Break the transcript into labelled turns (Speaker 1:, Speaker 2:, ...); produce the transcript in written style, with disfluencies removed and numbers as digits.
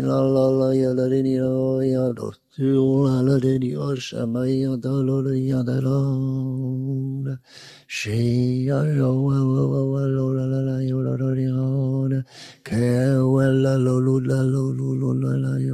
Speaker 1: La la la ya la di ya ya do tu la la di ya shama ya da lo la ya da la she ya yo wa wa wa wa lo la la la yo la di ya ke wa la lo la lo la la